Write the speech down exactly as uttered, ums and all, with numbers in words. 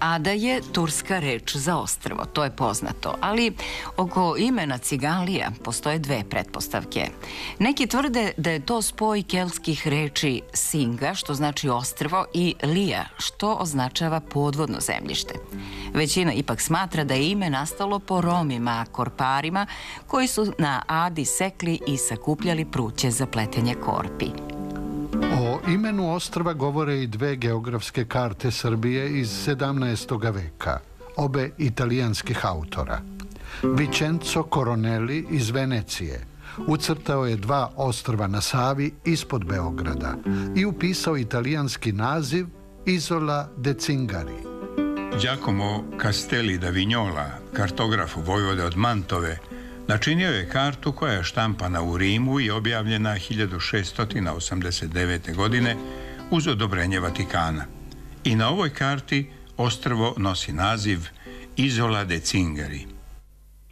Ada je turska reč za ostrvo, to je poznato, ali oko imena Ciganlija postoje dve pretpostavke. Neki tvrde da je to spoj keltskih reči Singa, što znači ostrvo, i Lija, što označava podvodno zemljište. Većina ipak smatra da je ime nastalo po Romima, korparima, koji su na Adi sekli i sakupljali pruće za pletenje korpi. O imenu ostrva govore i dve geografske karte Srbije iz sedamnaestog veka, obe italijanskih autora. Vincenzo Coronelli iz Venecije ucrtao je dva ostrva na Savi ispod Beograda i upisao italijanski naziv Isola de Zingari. Giacomo Castelli da Vignola, kartograf vojvode od Mantove, načinio je kartu koja je štampana u Rimu i objavljena hiljadu šeststo osamdeset devete. godine uz odobrenje Vatikana. I na ovoj karti ostrvo nosi naziv Isola de Zingari.